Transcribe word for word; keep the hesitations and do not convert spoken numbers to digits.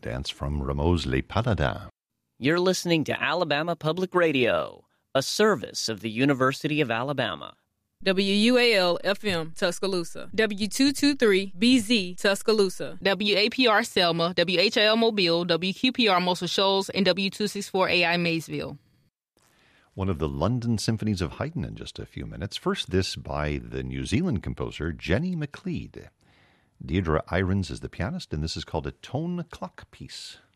dance from Rameau's Les Paladins. You're listening to Alabama Public Radio, a service of the University of Alabama. W U A L F M Tuscaloosa, W two twenty-three B Z Tuscaloosa, W A P R Selma, W H I L Mobile, W Q P R Muscle Shoals, and W two sixty-four A I Maysville. One of the London symphonies of Haydn in just a few minutes. First, this by the New Zealand composer Jenny McLeod. Deirdre Irons is the pianist, and this is called a tone clock piece.